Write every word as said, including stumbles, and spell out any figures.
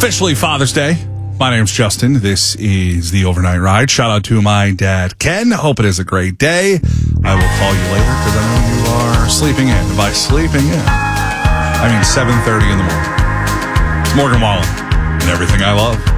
Officially Father's Day. My name's Justin. This is the Overnight Ride. Shout out to my dad, Ken. Hope it is a great day. I will call you later because I know you are sleeping in. And by sleeping in, I mean seven thirty in the morning. It's Morgan Wallen and everything I love.